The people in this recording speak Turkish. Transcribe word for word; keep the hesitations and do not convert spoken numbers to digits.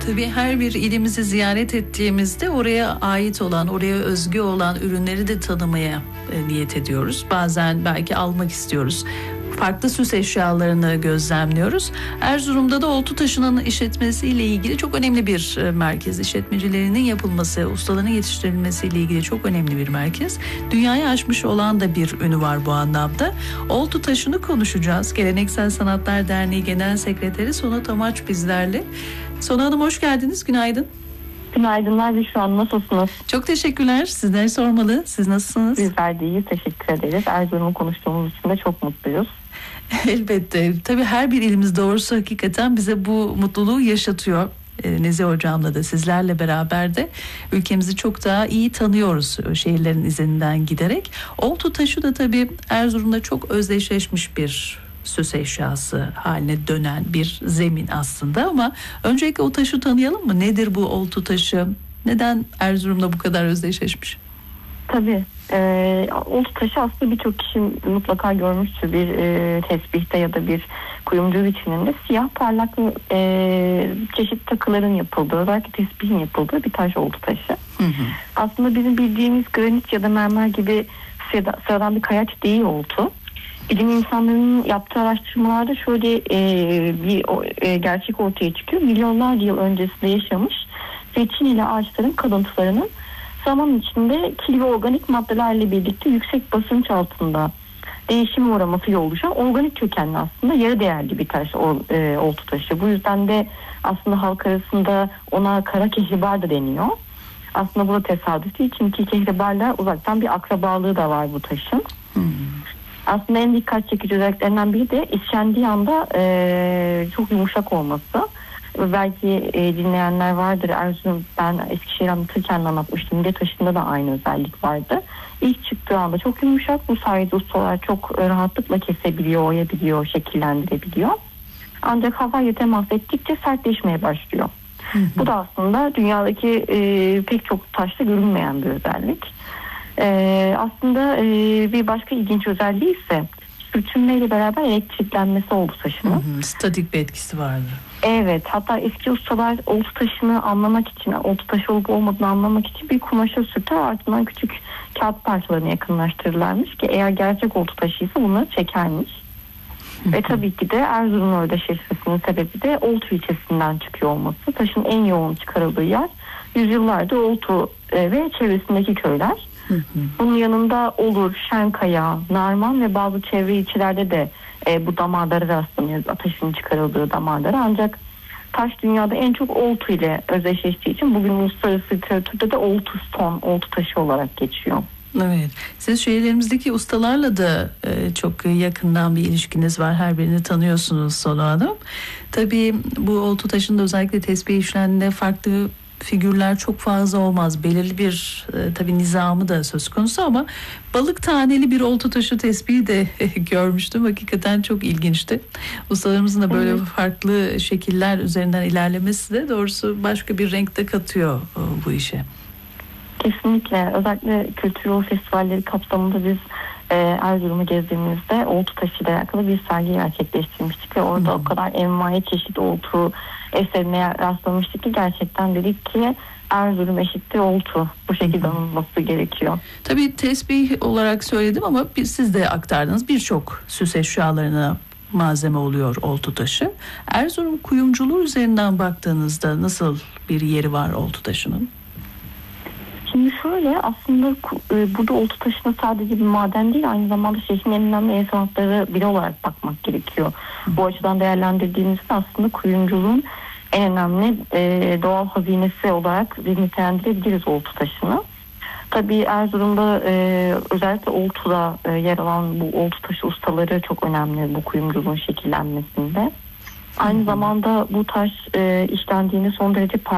Tabii her bir ilimizi ziyaret ettiğimizde oraya ait olan, oraya özgü olan ürünleri de tanımaya e, niyet ediyoruz. Bazen belki almak istiyoruz. Farklı süs eşyalarını gözlemliyoruz. Erzurum'da da oltu taşının işletmesiyle ilgili çok önemli bir merkez. İşletmecilerinin yapılması, ustaların yetiştirilmesiyle ilgili çok önemli bir merkez. Dünyayı aşmış olan da bir ünü var bu anlamda. Oltu taşını konuşacağız. Geleneksel Sanatlar Derneği Genel Sekreteri Sona Tomaç bizlerle. Sona Hanım hoş geldiniz. Günaydın. Günaydınlar Büşra Hanım, nasılsınız? Çok teşekkürler. Sizleri sormalı. Siz nasılsınız? Bizler de iyiyiz. Teşekkür ederiz. Erzurum'u konuştuğumuz için de çok mutluyuz. Elbette. Tabii her bir ilimiz doğrusu hakikaten bize bu mutluluğu yaşatıyor. Nezih Hocam'la da sizlerle beraber de ülkemizi çok daha iyi tanıyoruz şehirlerin izinden giderek. Oltu taşı da tabii Erzurum'da çok özdeşleşmiş bir süs eşyası haline dönen bir zemin aslında, ama öncelikle o taşı tanıyalım mı? Nedir bu oltu taşı? Neden Erzurum'da bu kadar özdeşleşmiş? Tabii. E, oltu taşı aslında birçok kişi mutlaka görmüştür. Bir e, tesbihte ya da bir kuyumcu biçiminde siyah parlak e, çeşitli takıların yapıldığı, özellikle tesbihin yapıldığı bir taş oltu taşı. Hı hı. Aslında bizim bildiğimiz granit ya da mermer gibi sıradan bir kayaç değil oltu. Bilim insanlarının yaptığı araştırmalarda şöyle e, bir e, gerçek ortaya çıkıyor. Milyonlarca yıl öncesinde yaşamış ve Çinili ağaçların kalıntılarının zaman içinde kil ve organik maddelerle birlikte yüksek basınç altında değişim uğramasıyla oluşan organik kökenli aslında yarı değerli bir taş, e, oltu taşı. Bu yüzden de aslında halk arasında ona kara kehribar da deniyor. Aslında bu da tesadüf değil, çünkü kehribarla uzaktan bir akrabalığı da var bu taşın. Hmm. Aslında en dikkat çekici özelliklerinden biri de işlendiği anda e, çok yumuşak olması. Belki e, dinleyenler vardır. Erzurum, ben Eskişehir anlatırken anlatmıştım. Mide taşında da aynı özellik vardı. İlk çıktığı anda çok yumuşak. Bu sayede ustalar çok rahatlıkla kesebiliyor, oyabiliyor, şekillendirebiliyor. Ancak havayla temas ettikçe sertleşmeye başlıyor. Hı hı. Bu da aslında dünyadaki e, pek çok taşta görünmeyen bir özellik. Ee, aslında e, bir başka ilginç özelliği ise sürtünmeyle beraber elektriklenmesi oldu taşının. Hı hı, statik bir etkisi vardı. Evet, hatta eski ustalar oltu taşını anlamak için, oltu taşı olup olmadığını anlamak için bir kumaşa sürter, ardından küçük kağıt parçalarını yakınlaştırırlarmış ki eğer gerçek oltu taşıysa bunları çekermiş. Hı hı. Ve tabii ki de Erzurum'un özdeşleşmesinin sebebi de Oltu ilçesinden çıkıyor olması. Taşın en yoğun çıkarıldığı yer yüzyıllardır Oltu e, ve çevresindeki köyler. Hı hı. Bunun yanında Olur, Şenkaya, Narman ve bazı çevre ilçelerde de e, bu damarlara rastlanıyoruz. Taşın çıkarıldığı damarlara. Ancak taş dünyada en çok oltu ile özdeşleştiği için bugün uluslararası literatürde de oltu stone, oltu taşı olarak geçiyor. Evet. Siz şehirlerimizdeki ustalarla da e, çok yakından bir ilişkiniz var. Her birini tanıyorsunuz Sona Hanım. Tabii bu oltu taşında özellikle tesbih işlendiğinde farklı figürler çok fazla olmaz. Belirli bir e, tabii nizamı da söz konusu, ama balık taneli bir oltu taşı tesbihi de görmüştüm. Hakikaten çok ilginçti. Ustalarımızın da böyle evet. farklı şekiller üzerinden ilerlemesi de doğrusu başka bir renk de katıyor e, bu işe. Kesinlikle. Özellikle kültür yol festivalleri kapsamında biz e, Erzurum'u gezdiğimizde oltu taşı ile alakalı bir sergi gerçekleştirmiştik ve orada hmm. o kadar envai çeşit oltu eserine rastlamıştık ki gerçekten dedik ki Erzurum eşittir oltu. Bu şekilde hmm. anılması gerekiyor. Tabii tesbih olarak söyledim ama siz de aktardınız, birçok süs eşyalarına malzeme oluyor oltu taşı. Erzurum kuyumculuğu üzerinden baktığınızda nasıl bir yeri var oltu taşının? Şimdi şöyle, aslında e, burada oltu taşına sadece bir maden değil, aynı zamanda şehrin en önemli el sanatları biri olarak bakmak gerekiyor. Hı. Bu açıdan değerlendirdiğimizde aslında kuyumculuğun en önemli e, doğal hazinesi olarak nitelendirebiliriz oltu taşını. Tabii Erzurum'da e, özellikle oltuda e, yer alan bu oltu taşı ustaları çok önemli bu kuyumculuğun şekillenmesinde. Aynı Hı. zamanda bu taş e, işlendiğinde son derece